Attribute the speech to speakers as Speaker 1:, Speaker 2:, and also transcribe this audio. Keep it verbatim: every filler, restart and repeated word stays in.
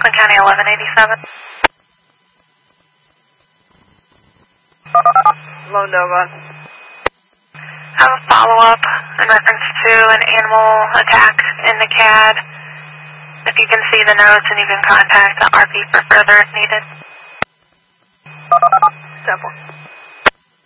Speaker 1: Franklin County eleven eighty-seven.
Speaker 2: Lone Dog on.
Speaker 1: I have a follow-up in reference to an animal attack in the C A D. If you can see the notes and you can contact the R P for further if needed.
Speaker 2: Step one.